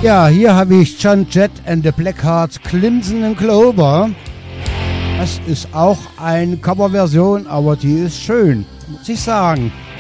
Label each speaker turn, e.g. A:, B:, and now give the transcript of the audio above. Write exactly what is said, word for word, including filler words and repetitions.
A: Ja, hier habe ich John Jett and the Blackhearts Crimson and Clover. Das ist auch eine Coverversion, aber die ist schön, muss ich sagen.